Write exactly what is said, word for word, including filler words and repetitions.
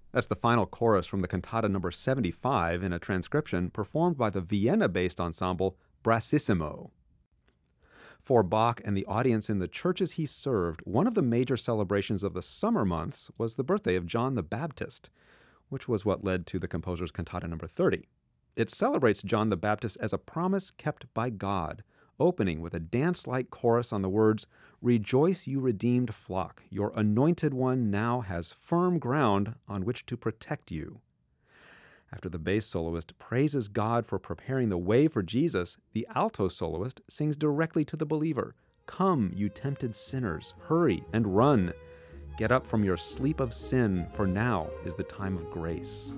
That's the final chorus from the cantata number seventy-five in a transcription performed by the Vienna-based ensemble Brassissimo. For Bach and the audience in the churches he served, one of the major celebrations of the summer months was the birthday of John the Baptist, which was what led to the composer's cantata number thirty. It celebrates John the Baptist as a promise kept by God, opening with a dance-like chorus on the words, "Rejoice, you redeemed flock, your anointed one now has firm ground on which to protect you." After the bass soloist praises God for preparing the way for Jesus, the alto soloist sings directly to the believer, "Come, you tempted sinners, hurry and run. Get up from your sleep of sin, for now is the time of grace."